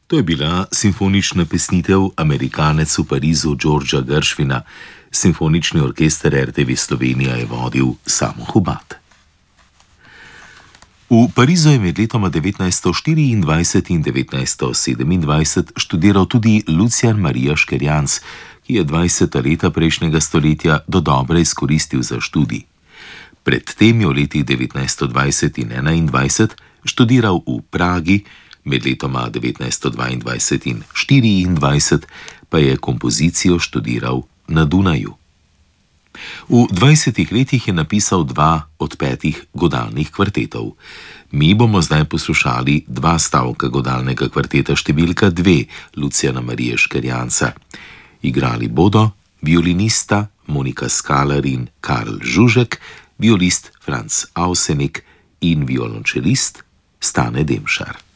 To je bila simfonična pesnitev Amerikanec v Parizu Georgea Gershwina. Simfonični orkester RTV Slovenija je vodil Samo Hubat. V Parizu je med letoma 1924 in 1927 študiral tudi Lucijan Marija Škerjanc, ki je 20. leta prejšnjega stoletja dodobra izkoristil za študij. Predtem je v letih 1920 in 1921 študiral v Pragi, med letoma 1922 in 1924 pa je kompozicijo študiral na Dunaju. V 20 letih je napisal 2 od 5 godalnih kvartetov. Mi bomo zdaj poslušali 2 stavka godalnega kvarteta številka 2 Lucijana Marije Škerjanca. Igrali bodo violinista Monika Skalar in Karl Žužek, violist Franz Avsenik in violončelist Stane Demšar.